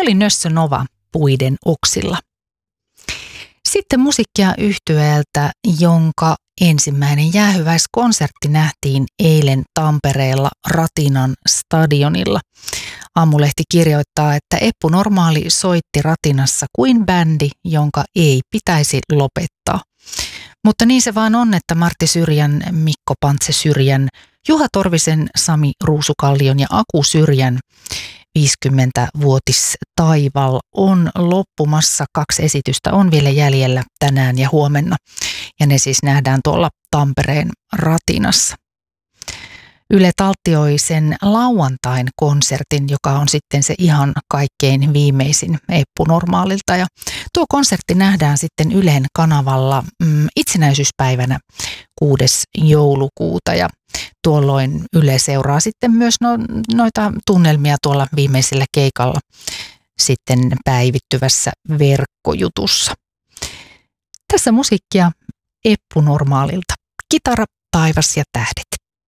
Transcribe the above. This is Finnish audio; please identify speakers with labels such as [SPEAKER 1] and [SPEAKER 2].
[SPEAKER 1] oli Nössö Nova puiden oksilla. Sitten musiikkia yhtyeeltä, jonka ensimmäinen jäähyväiskonsertti nähtiin eilen Tampereella Ratinan stadionilla. Aamulehti kirjoittaa, että Eppu Normaali soitti Ratinassa kuin bändi, jonka ei pitäisi lopettaa. Mutta niin se vaan on, että Martti Syrjän, Mikko Pantse Syrjän, Juha Torvisen, Sami Ruusukallion ja Aku Syrjän 50-vuotistaival on loppumassa. 2 esitystä on vielä jäljellä tänään ja huomenna, ja ne siis nähdään tuolla Tampereen Ratinassa. Yle taltioi sen lauantain konsertin, joka on sitten se ihan kaikkein viimeisin Eppu Normaalilta. Ja tuo konsertti nähdään sitten Ylen kanavalla itsenäisyyspäivänä 6. joulukuuta. Ja tuolloin Yle seuraa sitten myös noita tunnelmia tuolla viimeisellä keikalla sitten päivittyvässä verkkojutussa. Tässä musiikkia Eppu Normaalilta. Kitara, taivas ja tähdet.